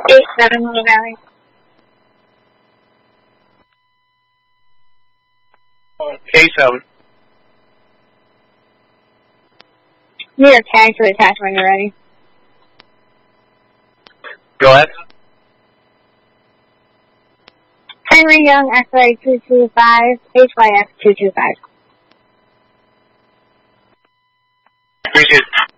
8-7 Little Valley. K7. Need a tag to attach when you're ready. Go ahead. Henry Young, X-ray 225, HYF 225. Appreciate it.